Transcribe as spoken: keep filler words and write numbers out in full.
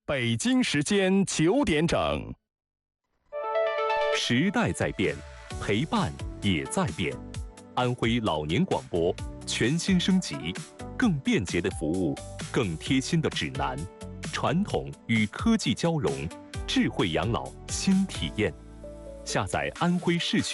北京时间九点整。 时代在变，陪伴也在变。安徽老年广播全新升级，更便捷的服务，更贴心的指南，传统与科技交融，智慧养老新体验。下载安徽视讯